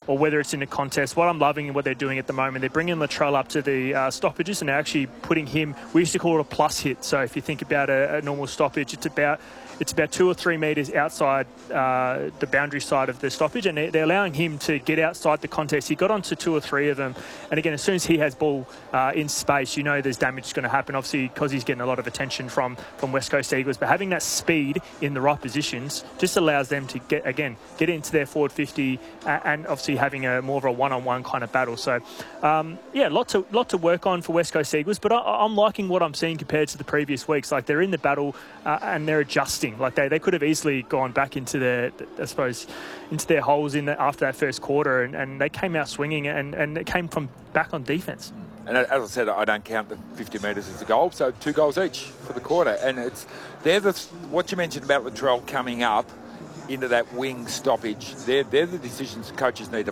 or whether it's in a contest. What I'm loving and what they're doing at the moment, they're bringing Latrell up to the stoppages and they're actually putting him, we used to call it a plus hit. So if you think about a normal stoppage, it's about 2 or 3 metres outside the boundary side of the stoppage, and they're allowing him to get outside the contest. He got onto 2 or 3 of them, and again, as soon as he has ball in space, you know there's damage going to happen, obviously, because he's getting a lot of attention from West Coast Eagles. But having that speed in the right positions just allows them to get into their forward 50 and obviously having a more of a one-on-one kind of battle. So, lot to work on for West Coast Eagles, but I'm liking what I'm seeing compared to the previous weeks. Like, they're in the battle and they're adjusting. Like they could have easily gone back into their holes after that first quarter, and they came out swinging, and it came from back on defence. And as I said, I don't count the 50 metres as a goal, so 2 goals each for the quarter. And what you mentioned about Latrell coming up into that wing stoppage. They're the decisions coaches need to